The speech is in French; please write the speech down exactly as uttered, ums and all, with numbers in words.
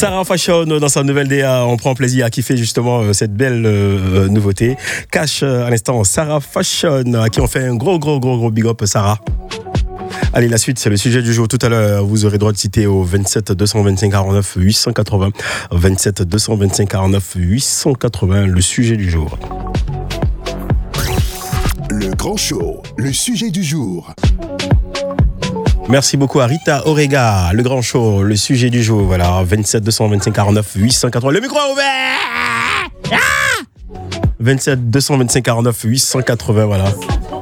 Sarah Fashion dans sa nouvelle D A, on prend plaisir à kiffer justement cette belle euh, nouveauté. Cash euh, à l'instant Sarah Fashion, à qui on fait un gros gros gros gros big up Sarah. Allez, la suite, c'est le sujet du jour. Tout à l'heure, vous aurez droit de citer au vingt-sept deux cent vingt-cinq quarante-neuf huit cent quatre-vingts. vingt-sept deux cent vingt-cinq quarante-neuf huit cent quatre-vingts, le sujet du jour. Le grand show, le sujet du jour. Merci beaucoup à Rita Orega, le grand show, le sujet du jour. Voilà, vingt-sept deux cent vingt-cinq quarante-neuf huit cent quatre-vingts. Le micro est ouvert. Ah vingt-sept deux cent vingt-cinq quarante-neuf huit cent quatre-vingts, voilà.